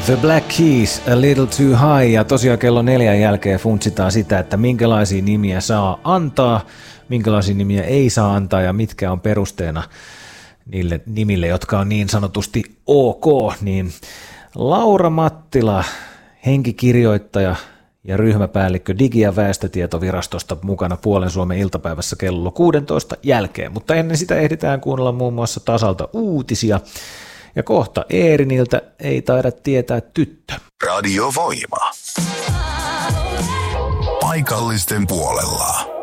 The Black Keys, A Little Too High, ja tosiaan kello 4 jälkeen funtsitaan sitä, että minkälaisia nimiä saa antaa, minkälaisia nimiä ei saa antaa ja mitkä on perusteena niille nimille, jotka on niin sanotusti ok, niin Laura Mattila, henkikirjoittaja ja ryhmäpäällikkö Digi- ja väestötietovirastosta mukana Puolen Suomen iltapäivässä kello 16 jälkeen, mutta ennen sitä ehditään kuunnella muun muassa Tasalta uutisia. Ja kohta Eeriniltä ei taida tietää tyttö. Radio Voima. Paikallisten puolella.